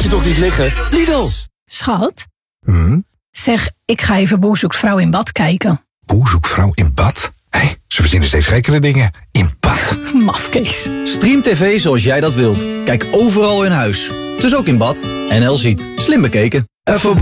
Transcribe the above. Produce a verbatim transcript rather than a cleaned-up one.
je toch niet liggen? Lidl. Schat? Hm? Zeg, ik ga even Boer zoekt vrouw in bad kijken. Boer zoekt vrouw in bad? Hé, hey, ze verzinnen steeds gekkere dingen. In bad. Mafkees. Stream tv zoals jij dat wilt. Kijk overal in huis. Dus ook in bad. N L ziet. Slim bekeken. Even